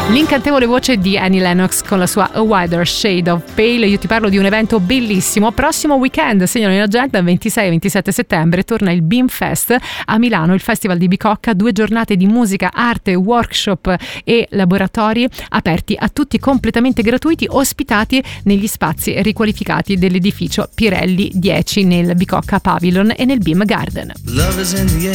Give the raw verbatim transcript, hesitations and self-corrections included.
L'incantevole voce di Annie Lennox con la sua A Wider Shade of Pale. Io ti parlo di un evento bellissimo. Prossimo weekend, segnalo in agenda, ventisei e ventisette settembre, torna il Beam Fest a Milano, il festival di Bicocca. Due giornate di musica, arte, workshop e laboratori aperti a tutti, completamente gratuiti, ospitati negli spazi riqualificati dell'edificio Pirelli dieci nel Bicocca Pavilion e nel Beam Garden. Love is in the